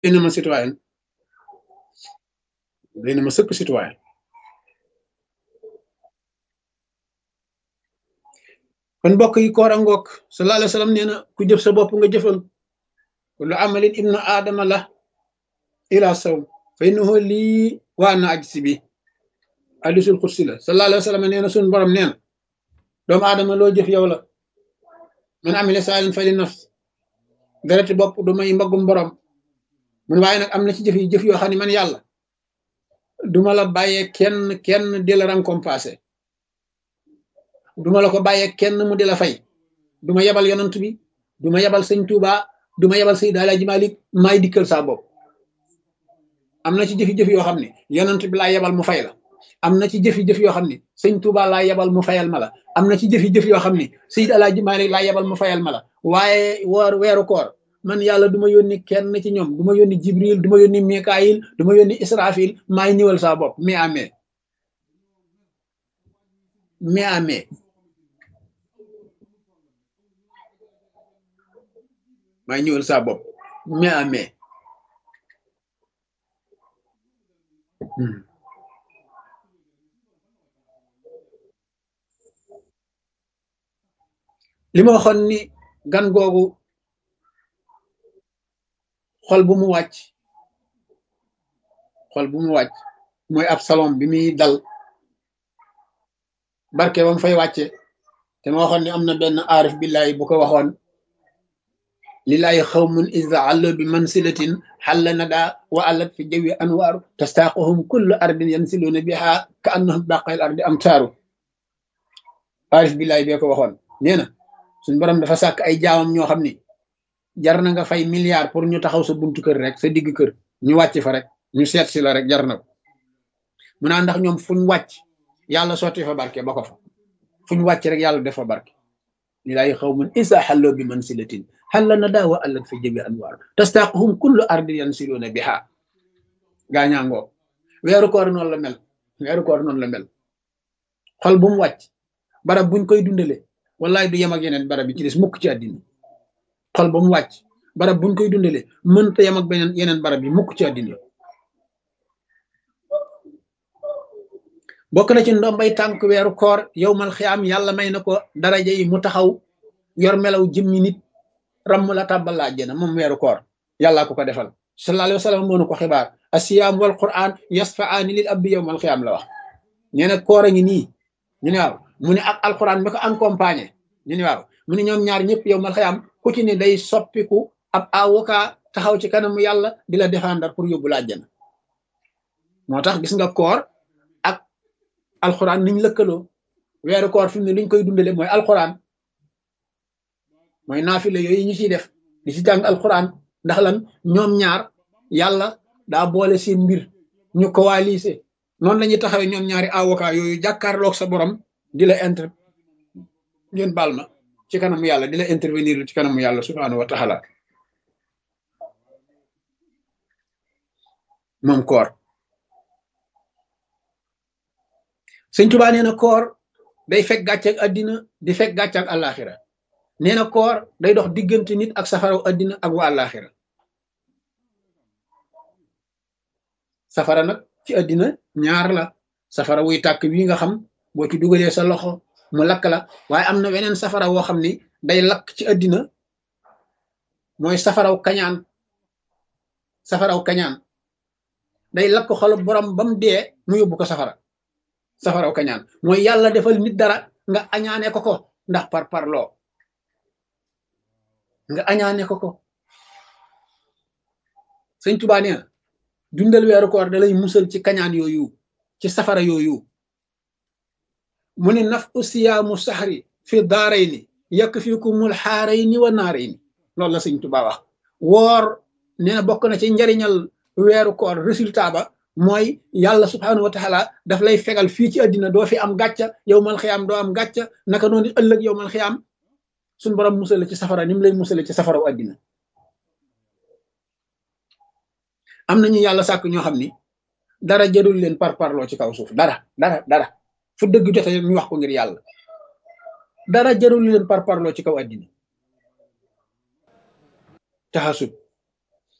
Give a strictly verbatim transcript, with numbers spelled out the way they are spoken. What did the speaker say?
doy na ma citoyen doy na ma sëkk citoyen kon mbokk yi koor a ngoog sallallahu alayhi wa sallam nee na ku jëf sa bopp nga jëfal kullu amalin ibnu aadama la ila sawm fa innahu lii wa ana ajsi bi hadisul qudsi la sallallahu alayhi wa sallam nee na suñ borom nee na doomu aadama loo jëf yow la man amila saalin fa li nafs dereti bopp du may mbaggum borom mun waaye nag am na ci jëf yi jëf yoo xam ne man yàlla duma la bàyyee kenn kenn di la récompenser duma la ko bàyyee kenn mu di la fay duma yebal yonant bi duma yebal sëñ Tuuba duma yebal Seydi Alaaji Maalik maay dikkal saa bopp am na ci jëfi-jëf yoo xam ne yonant bi laa yebal mu fay la am na ci jëfi-jëf yoo xam ne sëñ Tuuba laa yebal mu fayal ma la am na ci jëfi-jëf yoo xam ne Seydi Alaaji Maalik laa yebal mu fayal ma la waaye woor weeru koor man yàlla du ma yónni kenn ci ñoom du ma yónni Jibril du ma yónni Mikaayil du ma yónni Israfil maay ñëwal saa bopp mais amee mais amee maay ñëwal saa bopp mais amee li ma waxoon ni gan googu xol bu mu wàcc xol bu mu wàcc mooy ab salon bi muy dal barke ba mu fay wàcce te ma waxoon ni am na benn aarif billahi bu ko waxoon lillahi xawmun iza allo bi mansilatin xalla nada wa allat fi jawi anwaaru tastaaquhum kullu ardin yansiluuna biha ka annahum baqayl ardi am taaru aarif billahi bee ko waxoon nee na suñ borom dafa sàkk ay jaamam ñoo xam ni jar na nga fay milliard pour ñu taxaw sa buntu kër rek sa digg kër ñu wàcc fa rek ñu seet si la rek jar na ko mu naa ndax ñoom fuñ wàcc yàlla sotti fa barke ba ko fa fuñ wàcc rek yàlla def fa barke lillahi xawmun isa xalloo bi mansilatin xalla na daa wa allat fi jabi anwaar tastaaquhum kullu ardi yansiluuna biha gaañaangoo weeru koor noonu la mel weeru koor noonu la mel xol bu mu wàcc barab buñ koy dundale wallaay du yem ak yeneen barab yi ci des mukk ci àddina xol ba mu wàcc barab buñ koy dundale mënta yem ak beneen yeneen barab yi mukk ci àddina bokk na ci ndombay tànk weeru koor yow mal xiyaam yàlla may na ko daraja yi mu taxaw yor melaw jëmmi nit ramm la tàbbal la àjjana moom weeru koor yàllaa ko ko defal sallallahu alayhi wa sallam moo nu ko xibaar asiyaam wal quran yasfaani lil abdi yow mal xiyaam la wax nee na koor a ngi nii ñu ne waaw mu ne ak alquran mi ko accompagné ñu ne waaw mu ne ñoom ñaar ñëpp yow mal xiyaam ku ci ne day soppiku ab avocat taxaw ci kanamu yàlla di la défendre pour yóbbu la àjjana moo tax gis nga koor ak alquran niñ lëkkaloo weeru koor fi mu ne liñ koy dundale mooy alquran mooy naafile yooyu ñu ciy def di ci jàng alquran ndax lan ñoom ñaar yàlla daa boole seen mbir ñu coalisé noonu la ñuy taxawee ñoom ñaari avocat yooyu jàkkaarloog sa borom di la inter ngeen baal ma ci kanamu yàlla di la intervenir ci kanamu yàlla subhanahu wa taala moom koor sëñ Tuubaa nee na koor day fekk gàcceeg addina di fekk gàcceeg àllaaxira nee na koor day dox diggante nit ak safaraw addina ak wa àllaaxira safara nag ci addina ñaar la safara wuy tàkk wi nga xam boo ci dugalee sa loxo mu lakk la waaye am na weneen safara woo xam ni day lakk ci addina mooy safaraw kañaan safaraw kañaan day lakk xolu borom ba mu dee mu yóbbu ko safara safaraw kañaan mooy yàlla defal nit dara nga añaane ko ko ndax par parloo nga añaane ko ko sëñ Tuubaa nee na dundal weeru koor da lay musal ci kañaan yooyu ci safara yooyu mu ne naf usiyaamu saxri fi daarayni yakfikumul xaarayni wa naarayni loolu la sëñ Tuubaa wax woor nee na bokk na ci njariñal weeru koor résultat ba mooy yàlla subhanahu wa taala daf lay fegal fii ci àddina doo fi am gàcca yow mal xiyaam doo am gàcca naka noonu ëllëg yow mal xiyaam suñ borom musale ci safara ni mu lay musale ci safaraw àddina am nañu yàlla sàkk ñoo xam ni dara jërul leen par parloo ci kaw suuf dara dara dara fu dëgg jote ñu wax ko ngir yàlla dara jërul leen par parloo ci kaw àddina taxasub